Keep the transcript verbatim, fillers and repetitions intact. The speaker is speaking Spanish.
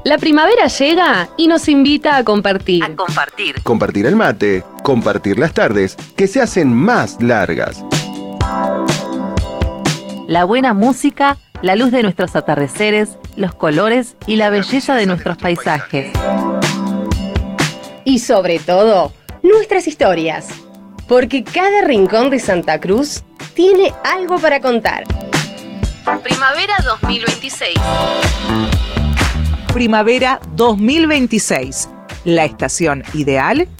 La primavera llega y nos invita a compartir. A compartir. Compartir el mate, compartir las tardes, que se hacen más largas. La buena música, la luz de nuestros atardeceres, los colores y la belleza de nuestros paisajes. Y sobre todo, nuestras historias. Porque cada rincón de Santa Cruz tiene algo para contar. Primavera dos mil veintiséis. Primavera dos mil veintiséis, la estación ideal